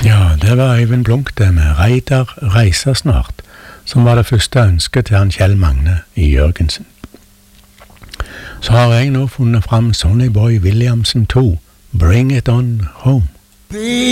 Ja, det var Øyvind Blunk det med Reidar reiser snart, som var det første ønsket til han Kjell Magne i Jørgensen. Så har jeg nå funnet fram Sonny Boy Williamson 2, Bring It On Home.